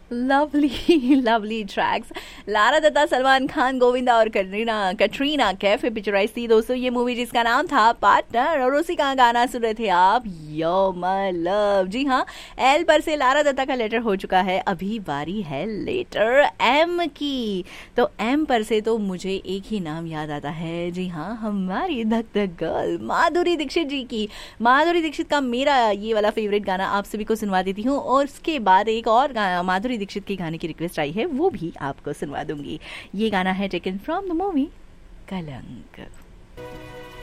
Lovely lovely tracks. Lara Dutta, Salman Khan, Govinda और कटरीना कैफ पे picturise थी दोस्तों ये मूवी, जिसका नाम था पार्टनर। और उसी का गाना सुन रहे थे आप, यो माय लव। जी हाँ, एल पर से लारा दत्ता का लेटर हो चुका है, अभी बारी है लेटर एम की। तो एम पर से तो मुझे एक ही नाम याद आता है, जी हाँ, हमारी धक धक गर्ल माधुरी दीक्षित जी की। माधुरी दीक्षित का मेरा ये वाला फेवरेट गाना आप सभी को सुनवा देती हूँ, और उसके बाद एक और माधुरी दीक्षित के गाने की रिक्वेस्ट आई है, वो भी आपको सुनवा दूंगी। ये गाना है टेकन फ्रॉम द मूवी कलंक।